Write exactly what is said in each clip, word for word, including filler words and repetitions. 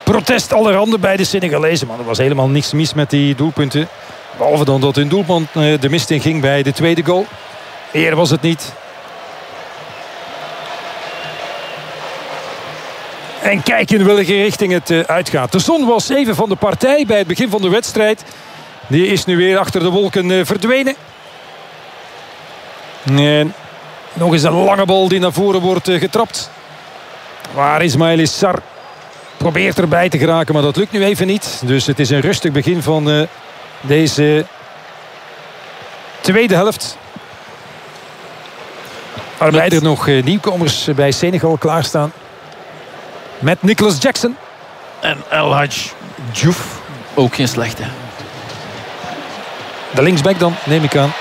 protest allerhande bij de Senegalezen. Maar er was helemaal niks mis met die doelpunten. Behalve dan dat hun doelman de mist in ging bij de tweede goal. Eer was het niet. En kijk in welke richting het uitgaat. De zon was even van de partij bij het begin van de wedstrijd. Die is nu weer achter de wolken verdwenen. En nog eens een lange bal die naar voren wordt getrapt. Waar Ismaïla Sarr probeert erbij te geraken, maar dat lukt nu even niet. Dus het is een rustig begin van uh, deze tweede helft. Waarbij er nog uh, nieuwkomers bij Senegal klaarstaan. Met Nicolas Jackson. En El Hadji Diouf. Ook geen slechte. De linksback dan, neem ik aan.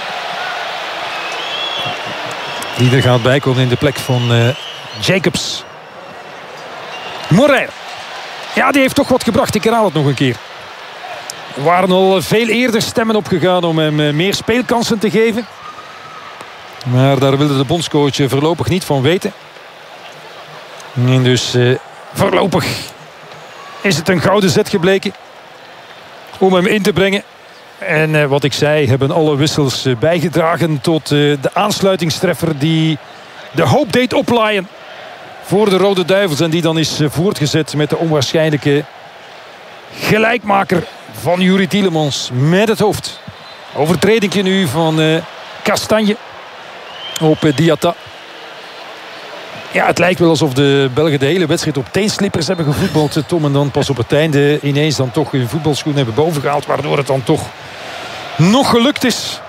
Die er gaat bijkomen in de plek van uh, Jacobs. Moreira. Ja, die heeft toch wat gebracht. Ik herhaal het nog een keer. Er waren al veel eerder stemmen opgegaan om hem uh, meer speelkansen te geven. Maar daar wilde de bondscoach voorlopig niet van weten. En dus uh, voorlopig is het een gouden zet gebleken om hem in te brengen. En uh, wat ik zei, hebben alle wissels uh, bijgedragen tot uh, de aansluitingstreffer die de hoop deed oplaaien voor de Rode Duivels. En die dan is uh, voortgezet met de onwaarschijnlijke gelijkmaker van Youri Tielemans met het hoofd. Overtredingje nu van uh, Kastanje op uh, Diatta. Ja, het lijkt wel alsof de Belgen de hele wedstrijd op teenslippers hebben gevoetbald, Tom. En dan pas op het einde ineens dan toch hun voetbalschoen hebben bovengehaald. Waardoor het dan toch nog gelukt is.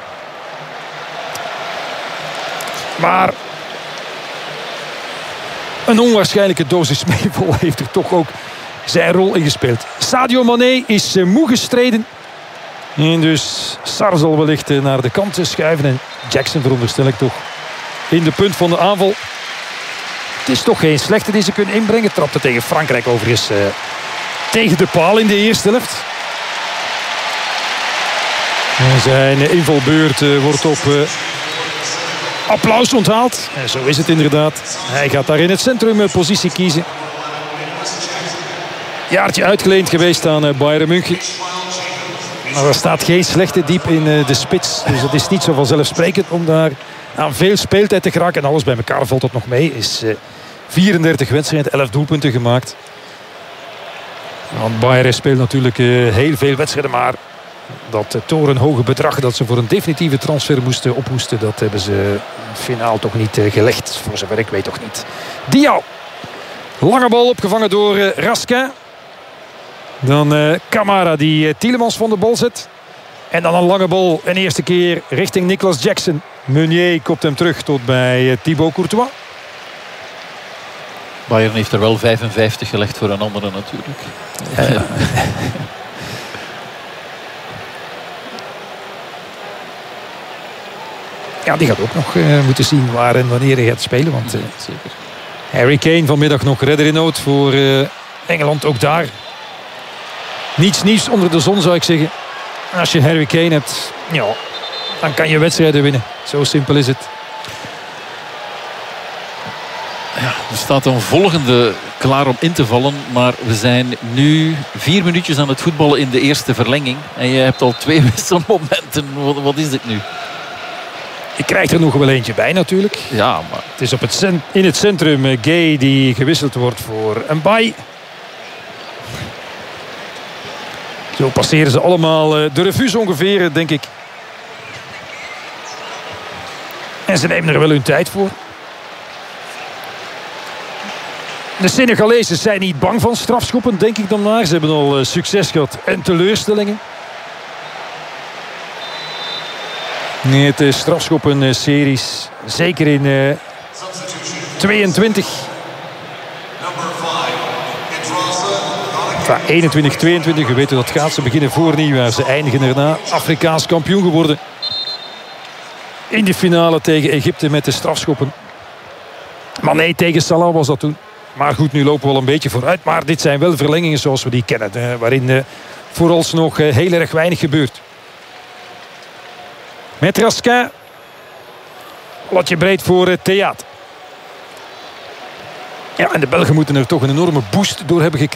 Maar een onwaarschijnlijke dosis meeval heeft er toch ook zijn rol in gespeeld. Sadio Mané is moe gestreden. En dus Sarr zal wellicht naar de kant schuiven. En Jackson, veronderstel ik toch, in de punt van de aanval. Het is toch geen slechte die ze kunnen inbrengen. Trapte tegen Frankrijk overigens uh, tegen de paal in de eerste helft. En zijn invalbeurt uh, wordt op uh, applaus onthaald. En zo is het inderdaad. Hij gaat daar in het centrum uh, positie kiezen. Jaartje uitgeleend geweest aan uh, Bayern München. Maar er staat geen slechte diep in uh, de spits. Dus het is niet zo vanzelfsprekend om daar aan veel speeltijd te geraken. En alles bij elkaar valt dat nog mee. Is uh, vierendertig wedstrijden, elf doelpunten gemaakt. Want Bayern speelt natuurlijk uh, heel veel wedstrijden. Maar dat uh, torenhoge bedrag dat ze voor een definitieve transfer moesten ophoesten, dat hebben ze finaal toch niet uh, gelegd. Voor zover ik weet toch niet. Diaw. Lange bal opgevangen door uh, Raskin. Dan uh, Camara die uh, Tielemans van de bal zet. En dan een lange bal. Een eerste keer richting Nicolas Jackson. Meunier kopt hem terug tot bij uh, Thibaut Courtois. Bayern heeft er wel vijfenvijftig gelegd voor een andere natuurlijk. Ja. Ja, die gaat ook nog uh, moeten zien waar en wanneer hij gaat spelen. Want uh, zeker. Harry Kane vanmiddag nog redder in nood voor uh, Engeland. Ook daar niets nieuws onder de zon, zou ik zeggen. Als je Harry Kane hebt, ja, dan kan je wedstrijden winnen. Zo simpel is het. Ja, er staat een volgende klaar om in te vallen. Maar we zijn nu vier minuutjes aan het voetballen in de eerste verlenging. En je hebt al twee wisselmomenten. Wat, wat is dit nu? Je krijgt er nog wel eentje bij natuurlijk. Ja, maar het is op het cent- in het centrum uh, Gay die gewisseld wordt voor Mbaye. Zo passeren ze allemaal uh, de revue ongeveer, denk ik. En ze nemen er wel hun tijd voor. De Senegalezen zijn niet bang van strafschoppen, denk ik dan maar. Ze hebben al uh, succes gehad en teleurstellingen. Nee, het is strafschoppen-series. Zeker in uh, tweeëntwintig. Enfin, eenentwintig, tweeëntwintig. We weten dat gaat. Ze beginnen voor nieuwjaar. Ze eindigen erna Afrikaans kampioen geworden. In de finale tegen Egypte met de strafschoppen. Maar nee, tegen Salah was dat toen. Maar goed, nu lopen we wel een beetje vooruit. Maar dit zijn wel verlengingen zoals we die kennen. Uh, waarin uh, vooralsnog uh, heel erg weinig gebeurt. Met Raskin. Latje breed voor uh, Theaat. Ja, en de Belgen moeten er toch een enorme boost door hebben gekregen.